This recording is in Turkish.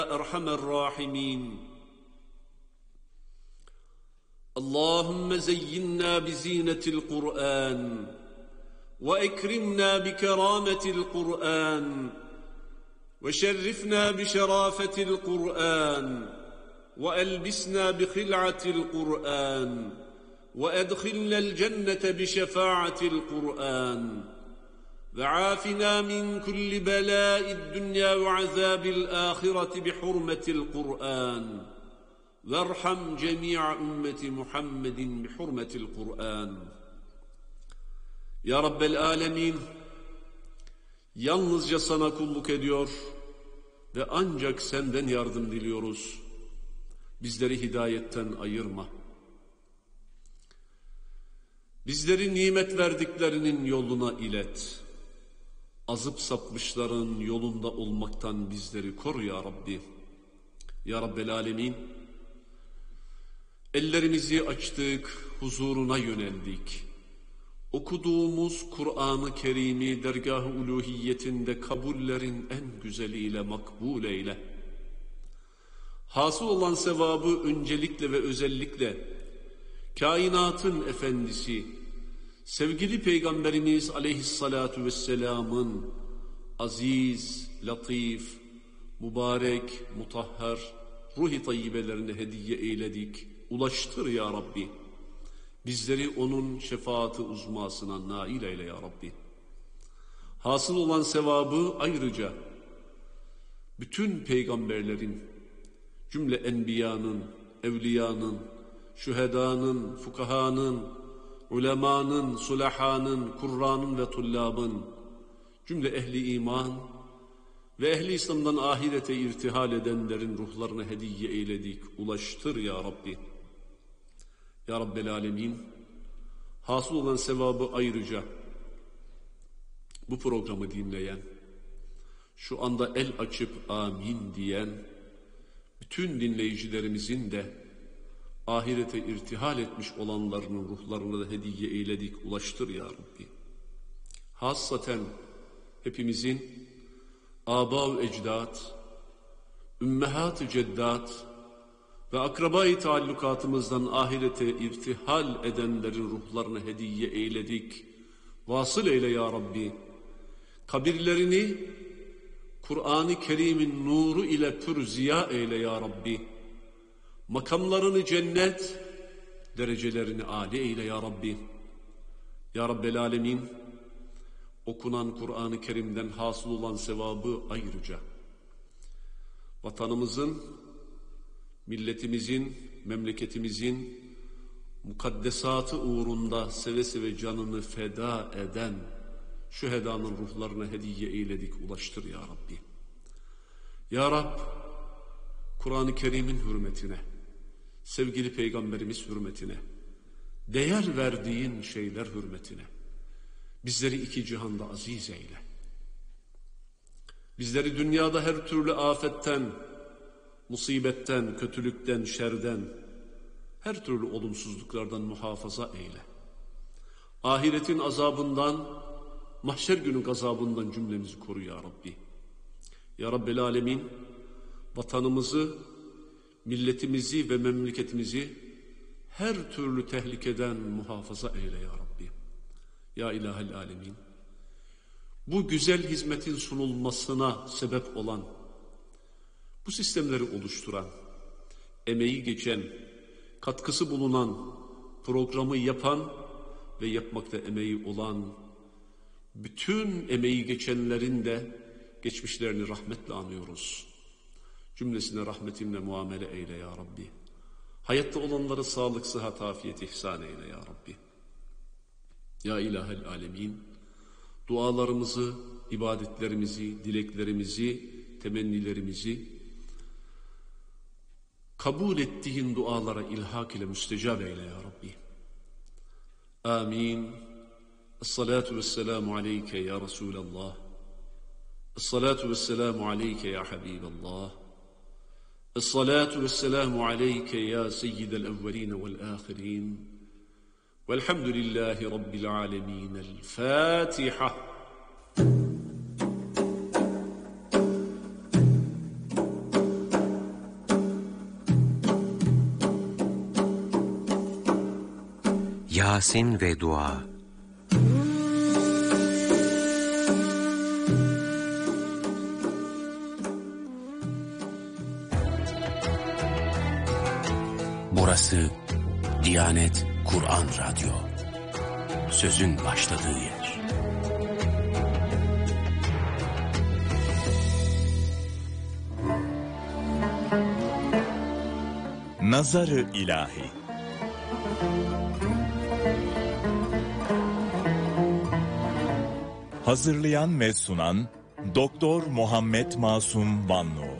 أرحم الراحمين. اللهم زينا بزينة القرآن وأكرمنا بكرامة القرآن وشرفنا بشرافة القرآن وألبسنا بخلعة القرآن وأدخلنا الجنة بشفاعة القرآن وعافنا من كل بلاء الدنيا وعذاب الآخرة بحرمة القرآن وارحم جميع أمة محمد بحرمة القرآن. Ya Rabbel Alemin, yalnızca sana kulluk ediyor ve ancak senden yardım diliyoruz. Bizleri hidayetten ayırma. Bizleri nimet verdiklerinin yoluna ilet. Azıp sapmışların yolunda olmaktan bizleri koru ya Rabbi. Ya Rabbel Alemin, ellerimizi açtık, huzuruna yöneldik. Okuduğumuz Kur'an-ı Kerim'i dergâh-ı uluhiyetinde kabullerin en güzeliyle makbul eyle. Hasıl olan sevabı öncelikle ve özellikle kainatın efendisi, sevgili Peygamberimiz aleyhissalatu vesselamın aziz, latif, mübarek, mutahhar, ruh-i tayyibelerine hediye eyledik. Ulaştır ya Rabbi. Bizleri onun şefaati uzmasına nail eyle ya Rabbi. Hasıl olan sevabı ayrıca bütün peygamberlerin, cümle enbiyanın, evliyanın, şühedanın, fukahanın, ulemanın, sulahanın, kurranın ve tullabın, cümle ehli iman ve ehli İslam'dan ahirete irtihal edenlerin ruhlarına hediye eyledik. Ulaştır ya Rabbi. Ya Rabbel Alemin, hasıl olan sevabı ayrıca bu programı dinleyen, şu anda el açıp amin diyen bütün dinleyicilerimizin de ahirete irtihal etmiş olanlarının ruhlarına da hediye eyledik. Ulaştır ya Rabbi. Hassaten hepimizin âbâ-u ecdâd, ümmehat-ı ceddat ve akrabayı taallukatımızdan ahirete irtihal edenlerin ruhlarına hediye eyledik. Vasıl eyle ya Rabbi. Kabirlerini Kur'an-ı Kerim'in nuru ile pür ziya eyle ya Rabbi. Makamlarını cennet, derecelerini âli eyle ya Rabbi. Ya Rabbel Alemin, okunan Kur'an-ı Kerim'den hasıl olan sevabı ayrıca vatanımızın, milletimizin, memleketimizin mukaddesatı uğrunda seve seve canını feda eden şühedanın ruhlarına hediye eyledik. Ulaştır ya Rabbi. Ya Rab, Kur'an-ı Kerim'in hürmetine, sevgili Peygamberimiz hürmetine, değer verdiğin şeyler hürmetine bizleri iki cihanda aziz eyle. Bizleri dünyada her türlü afetten, musibetten, kötülükten, şerden, her türlü olumsuzluklardan muhafaza eyle. Ahiretin azabından, mahşer günü gazabından cümlemizi koru ya Rabbi. Ya Rabbel Alemin, vatanımızı, milletimizi ve memleketimizi her türlü tehlikeden muhafaza eyle ya Rabbi. Ya İlahel Alemin, bu güzel hizmetin sunulmasına sebep olan, bu sistemleri oluşturan, emeği geçen, katkısı bulunan, programı yapan ve yapmakta emeği olan, bütün emeği geçenlerin de geçmişlerini rahmetle anıyoruz. Cümlesine rahmetinle muamele eyle ya Rabbi. Hayatta olanları sağlık, sıhhat, afiyet ihsan eyle ya Rabbi. Ya İlahel Alemin, dualarımızı, ibadetlerimizi, dileklerimizi, temennilerimizi kabul ettiğin dualara ilhak ile müstecab eyle ya Rabbi. Amin. Esselatu vesselamu aleyke ya Resulallah. Esselatu vesselamu aleyke ya Habiballah. Esselatu vesselamu aleyke ya seyyidel evveline vel ahirin. Velhamdülillahi Rabbil alemin. El Fatiha. Yasin ve Dua. Burası Diyanet Kur'an Radyo. Sözün başladığı yer. Nazar-ı İlahi. Hazırlayan ve sunan Doktor Muhammed Masum Vanlu.